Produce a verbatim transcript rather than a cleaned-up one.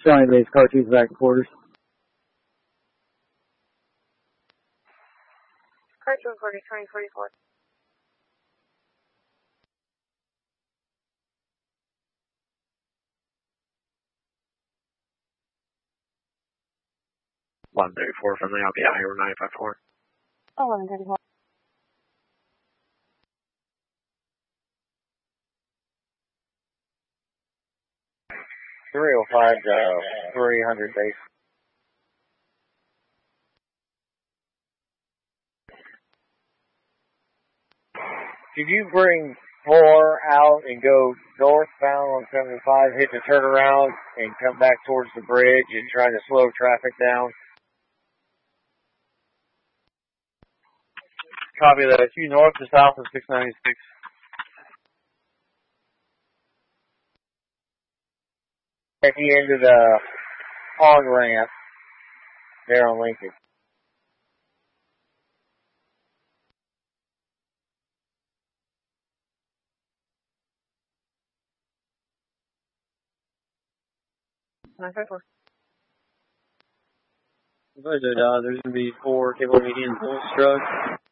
Shawnee Base, car two's back to quarters. Car two forty, twenty forty-four. eleven thirty-four, friendly, I'll be out here with ninety-five four. eleven thirty-four. three oh five, uh, three hundred base. Could you bring four out and go northbound on seventy-five, hit the turnaround, and come back towards the bridge and try to slow traffic down? Copy that. Two north to south of six ninety-six. At the end of the on-ramp there on Lincoln. nine five four. There's going to be four cable medians, bull struck.